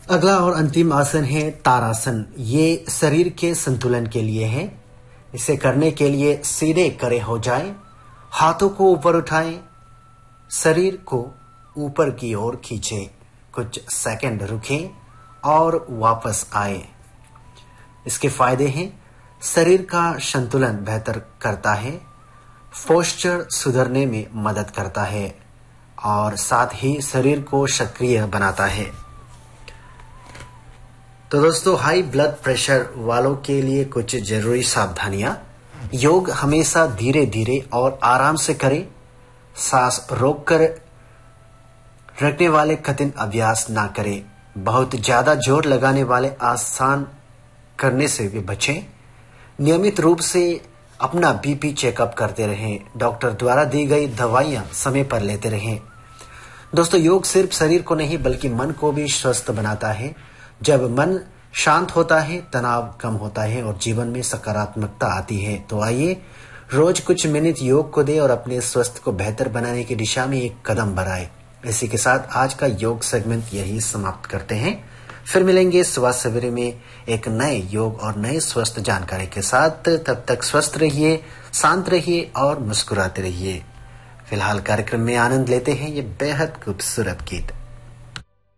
अगला और अंतिम आसन है तारासन। ये शरीर के संतुलन के लिए है। इसे करने के लिए सीधे खड़े हो जाएं, हाथों को ऊपर उठाएं, शरीर को ऊपर की ओर खींचें, कुछ सेकंड रुकें और वापस आए। इसके फायदे हैं, शरीर का संतुलन बेहतर करता है, पोस्चर सुधरने में मदद करता है और साथ ही शरीर को सक्रिय बनाता है। तो दोस्तों, हाई ब्लड प्रेशर वालों के लिए कुछ जरूरी सावधानियां। योग हमेशा धीरे धीरे और आराम से करें। सांस रोककर रखने वाले कठिन अभ्यास ना करें। बहुत ज्यादा जोर लगाने वाले आसान करने से भी बचें। नियमित रूप से अपना बीपी चेकअप करते रहें। डॉक्टर द्वारा दी गई दवाइयां समय पर लेते रहें। दोस्तों, योग सिर्फ शरीर को नहीं बल्कि मन को भी स्वस्थ बनाता है। जब मन शांत होता है, तनाव कम होता है और जीवन में सकारात्मकता आती है। तो आइए रोज कुछ मिनट योग को दे और अपने स्वास्थ्य को बेहतर बनाने की दिशा में एक कदम बढ़ाए। इसी के साथ आज का योग सेगमेंट यही समाप्त करते हैं। फिर मिलेंगे सुबह सवेरे में एक नए योग और नए स्वस्थ जानकारी के साथ। तब तक स्वस्थ रहिए, शांत रहिए और मुस्कुराते रहिए। फिलहाल कार्यक्रम में आनंद लेते हैं ये बेहद खूबसूरत गीत।